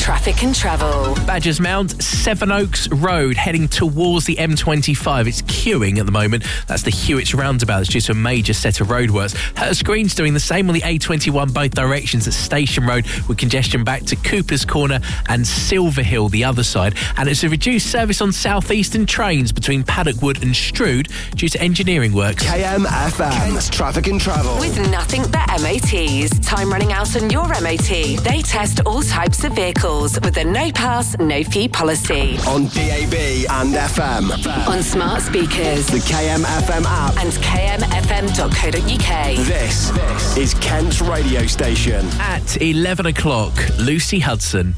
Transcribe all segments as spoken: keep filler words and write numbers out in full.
Traffic and Travel. Badgers Mount, Sevenoaks Road, heading towards the M twenty-five. It's queuing at the moment. That's the Hewitts roundabout. It's due to a major set of roadworks. Hurst Green's doing the same on the A twenty-one both directions at Station Road, with congestion back to Cooper's Corner and Silver Hill the other side. And it's a reduced service on southeastern trains between Paddock Wood and Strood due to engineering works. K M F M, Kent's Traffic and Travel. With nothing but M O Ts. Time running out on your M O T. They test all types of vehicles with a no pass, no fee policy. On D A B and F M. On smart speakers. The K M F M app. And k m f m dot co dot u k. This, this is Kent's radio station. At eleven o'clock, Lucy Hudson.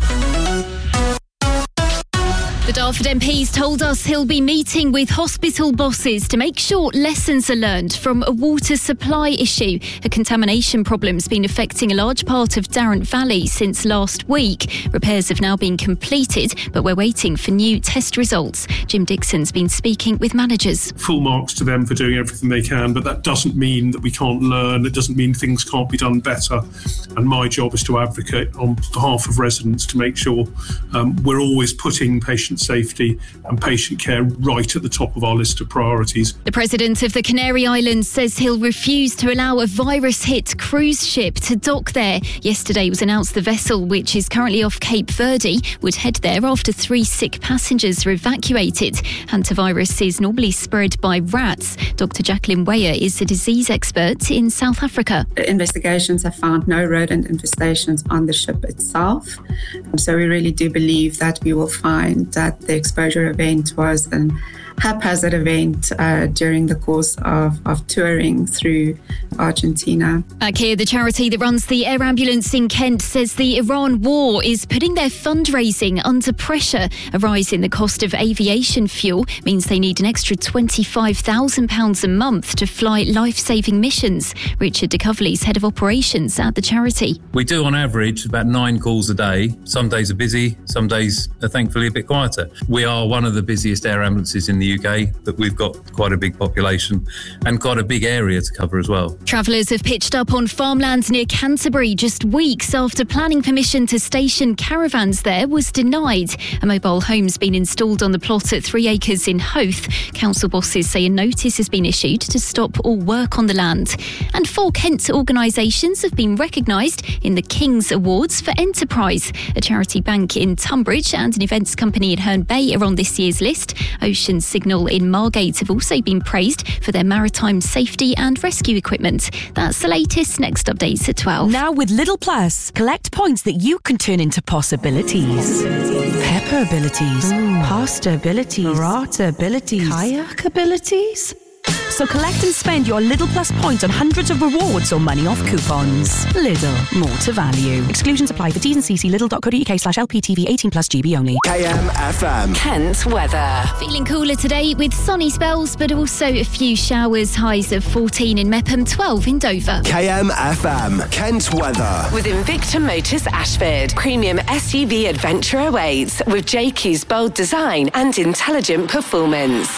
The Dartford M P's told us he'll be meeting with hospital bosses to make sure lessons are learned from a water supply issue. A contamination problem's been affecting a large part of Darrant Valley since last week. Repairs have now been completed, but we're waiting for new test results. Jim Dixon's been speaking with managers. Full marks to them for doing everything they can, but that doesn't mean that we can't learn. It doesn't mean things can't be done better. And my job is to advocate on behalf of residents to make sure um, we're always putting patient safety and patient care right at the top of our list of priorities. The President of the Canary Islands says he'll refuse to allow a virus-hit cruise ship to dock there. Yesterday was announced the vessel, which is currently off Cape Verde, would head there after three sick passengers were evacuated. Hantavirus is normally spread by rats. Doctor Jacqueline Weyer is a disease expert in South Africa. The investigations have found no rodent infestations on the ship itself. So we really do believe that we will find that the exposure event was an haphazard event uh, during the course of, of touring through Argentina. Akir, the charity that runs the air ambulance in Kent, says the Iran war is putting their fundraising under pressure. A rise in the cost of aviation fuel means they need an extra twenty-five thousand pounds a month to fly life-saving missions. Richard de Coverley's head of operations at the charity. We do on average about nine calls a day. Some days are busy, some days are thankfully a bit quieter. We are one of the busiest air ambulances in the U K, but we've got quite a big population and quite a big area to cover as well. Travellers have pitched up on farmlands near Canterbury just weeks after planning permission to station caravans there was denied. A mobile home's been installed on the plot at three acres in Hoath. Council bosses say a notice has been issued to stop all work on the land. And four Kent organisations have been recognised in the King's Awards for Enterprise. A charity bank in Tunbridge and an events company in Herne Bay are on this year's list. Ocean Signal in Margate have also been praised for their maritime safety and rescue equipment. That's the latest. Next updates at twelve. Now with Lidl Plus, collect points that you can turn into possibilities. Pepper abilities, mm. pasta abilities, burrata abilities, kayak abilities. So collect and spend your Lidl Plus points on hundreds of rewards or money off coupons. Lidl, more to value. Exclusions apply for T's and C's. Lidl dot co dot uk slash L P T V eighteen plus G B only. K M F M. Kent weather. Feeling cooler today with sunny spells, but also a few showers. Highs of fourteen in Mepham, twelve in Dover. K M F M. Kent weather. With Invicta Motors Ashford, premium S U V adventure awaits with J Q's bold design and intelligent performance.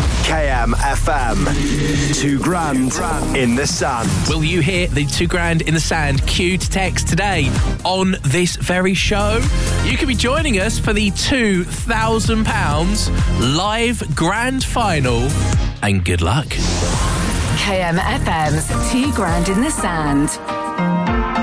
K M F M. Two grand in the sand. Will you hear the two grand in the sand cue to text today on this very show? You can be joining us for the two thousand pounds live grand final. And good luck. K M F M's Two Grand in the Sand.